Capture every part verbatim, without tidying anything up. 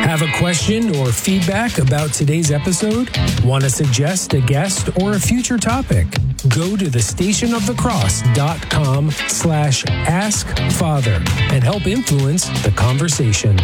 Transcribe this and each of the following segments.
Have a question or feedback about today's episode? Want to suggest a guest or a future topic? Go to the stationofthecross.com slash ask father and help influence the conversation.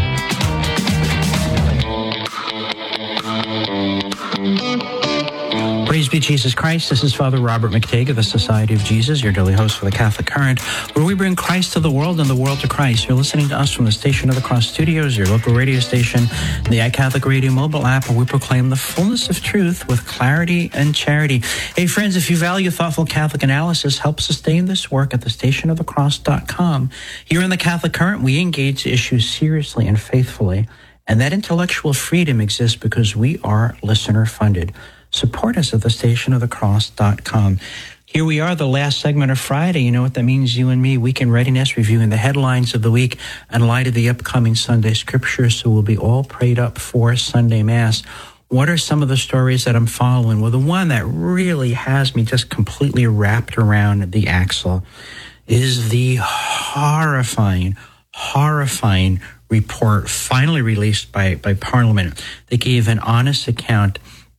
Praise be Jesus Christ. This is Father Robert McTague of the Society of Jesus, your daily host for the Catholic Current, where we bring Christ to the world and the world to Christ. You're listening to us from the Station of the Cross Studios, your local radio station, the iCatholic Radio mobile app, where we proclaim the fullness of truth with clarity and charity. Hey, friends, if you value thoughtful Catholic analysis, help sustain this work at the station of the cross dot com. Here in the Catholic Current, we engage issues seriously and faithfully, and that intellectual freedom exists because we are listener-funded. Support us at the station of the cross dot com. Here we are, the last segment of Friday. You know what that means, you and me. Weekend Readiness, reviewing the headlines of the week in light of the upcoming Sunday Scriptures. So we'll be all prayed up for Sunday Mass. What are some of the stories that I'm following? Well, the one that really has me just completely wrapped around the axle is the horrifying, horrifying report finally released by, by Parliament. They gave an honest account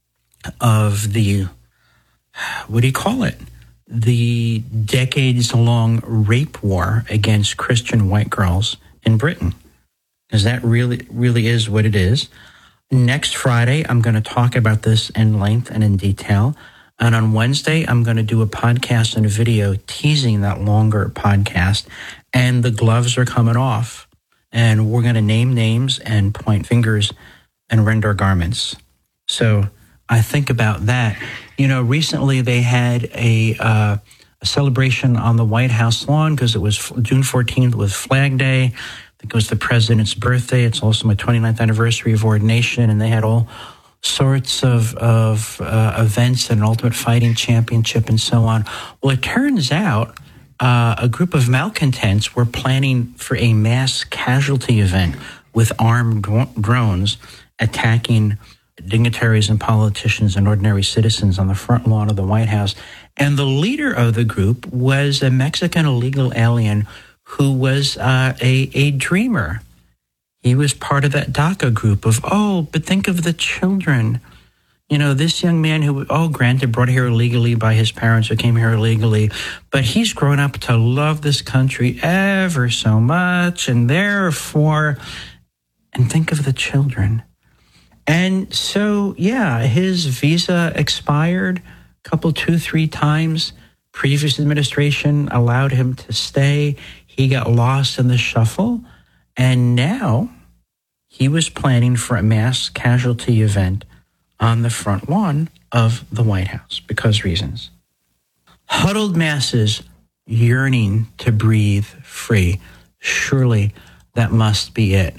of the, what do you call it? The decades-long rape war against Christian white girls in Britain. Because that really, really is what it is. Next Friday, I'm going to talk about this in length and in detail. And on Wednesday, I'm going to do a podcast and a video teasing that longer podcast. And the gloves are coming off. And we're going to name names and point fingers and rend our garments. So I think about that. You know, recently they had a, uh, a celebration on the White House lawn because it was June fourteenth was Flag Day. I think it was the president's birthday. It's also my twenty-ninth anniversary of ordination, and they had all sorts of, of uh, events and an Ultimate Fighting Championship and so on. Well, it turns out uh, a group of malcontents were planning for a mass casualty event with armed drones attacking dignitaries and politicians and ordinary citizens on the front lawn of the White House. And the leader of the group was a Mexican illegal alien who was uh, a, a dreamer. He was part of that DACA group of, oh, but think of the children. You know, this young man who, oh, granted, brought here illegally by his parents who came here illegally, but he's grown up to love this country ever so much, and therefore, and think of the children. And so, yeah, his visa expired a couple, two, three times. Previous administration allowed him to stay. He got lost in the shuffle. And now he was planning for a mass casualty event on the front lawn of the White House because reasons. Huddled masses yearning to breathe free. Surely that must be it.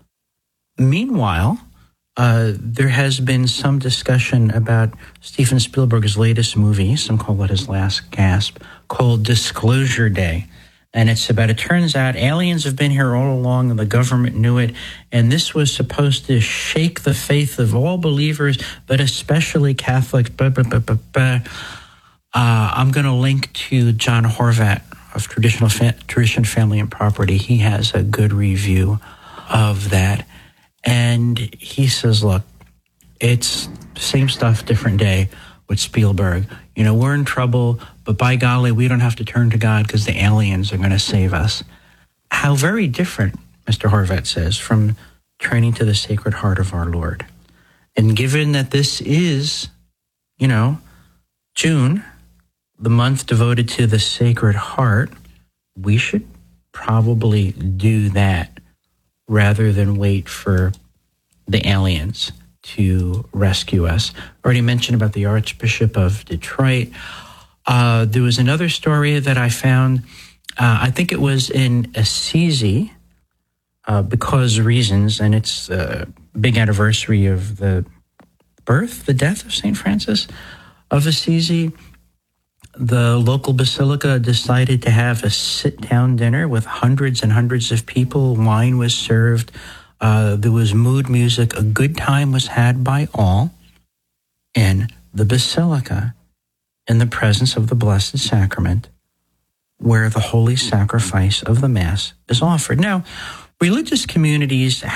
Meanwhile, Uh, there has been some discussion about Steven Spielberg's latest movie, some call it his last gasp, called Disclosure Day. And it's about, it turns out aliens have been here all along and the government knew it. And this was supposed to shake the faith of all believers, but especially Catholics. Blah, blah, blah, blah, blah. Uh, I'm going to link to John Horvat of Traditional Fa- Tradition, Family, and Property. He has a good review of that. And he says, look, it's same stuff, different day with Spielberg. You know, we're in trouble, but by golly, we don't have to turn to God because the aliens are going to save us. How very different, Mister Horvat says, from turning to the Sacred Heart of our Lord. And given that this is, you know, June, the month devoted to the Sacred Heart, we should probably do that rather than wait for the aliens to rescue us. Already mentioned about the Archbishop of Detroit. Uh, there was another story that I found, uh, I think it was in Assisi, uh, because reasons, and it's a big anniversary of the birth, the death of Saint Francis of Assisi. The local basilica decided to have a sit-down dinner with hundreds and hundreds of people. Wine was served. Uh, there was mood music. A good time was had by all in the basilica in the presence of the Blessed Sacrament, where the holy sacrifice of the Mass is offered. Now, religious communities